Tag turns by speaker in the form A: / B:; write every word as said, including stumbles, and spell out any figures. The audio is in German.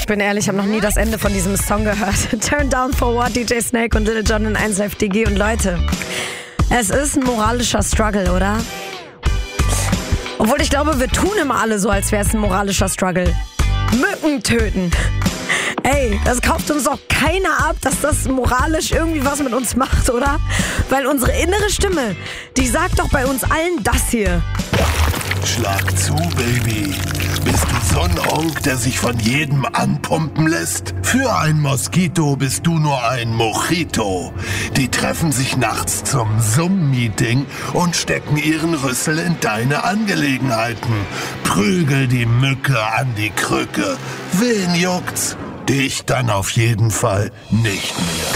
A: Ich bin ehrlich, ich habe noch nie das Ende von diesem Song gehört. Turn Down for What, D J Snake und Lil Jon in eins Live D G. Und Leute, es ist ein moralischer Struggle, oder? Obwohl ich glaube, wir tun immer alle so, als wäre es ein moralischer Struggle. Mücken töten. Ey, das kauft uns doch keiner ab, dass das moralisch irgendwie was mit uns macht, oder? Weil unsere innere Stimme, die sagt doch bei uns allen das hier.
B: Schlag zu, Baby. Bist du so ein Onk, der sich von jedem anpumpen lässt? Für ein Moskito bist du nur ein Mojito. Die treffen sich nachts zum Zoom-Meeting und stecken ihren Rüssel in deine Angelegenheiten. Prügel die Mücke an die Krücke. Wen juckt's? Dich dann auf jeden Fall nicht mehr.